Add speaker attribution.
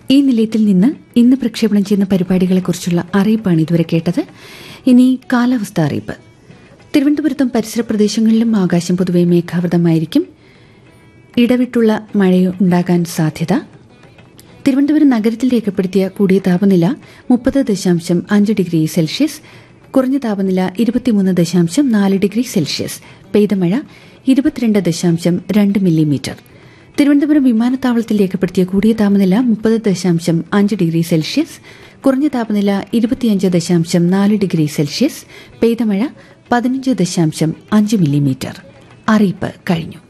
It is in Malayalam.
Speaker 1: ഈ നിലയത്തിൽ നിന്ന് ഇന്ന് പ്രക്ഷേപണം ചെയ്യുന്ന പരിപാടികളെക്കുറിച്ചുള്ള അറിയിപ്പാണ് ഇതുവരെ കേട്ടത്. ഇനി കാലാവസ്ഥ അറിയിപ്പ്. തിരുവനന്തപുരത്തും പരിസര പ്രദേശങ്ങളിലും ആകാശം പൊതുവെ മേഘാവൃതമായിരിക്കും. ഇടവിട്ടുള്ള മഴയുണ്ടാകാൻ സാധ്യത. തിരുവനന്തപുരം നഗരത്തിൽ രേഖപ്പെടുത്തിയ കൂടിയ താപനില 30.5 ഡിഗ്രി സെൽഷ്യസ്, കുറഞ്ഞ താപനില 23.4 ഡിഗ്രി സെൽഷ്യസ്. പെയ്ത മഴ 22.2 മില്ലിമീറ്റർ. തിരുവനന്തപുരം വിമാനത്താവളത്തിൽ രേഖപ്പെടുത്തിയ കൂടിയ താപനില 30.5 ഡിഗ്രി സെൽഷ്യസ്, കുറഞ്ഞ താപനില 25.4 ഡിഗ്രി സെൽഷ്യസ്. പെയ്ത മഴ 15.5 മില്ലിമീറ്റർ. അറിയിപ്പ് കഴിഞ്ഞു.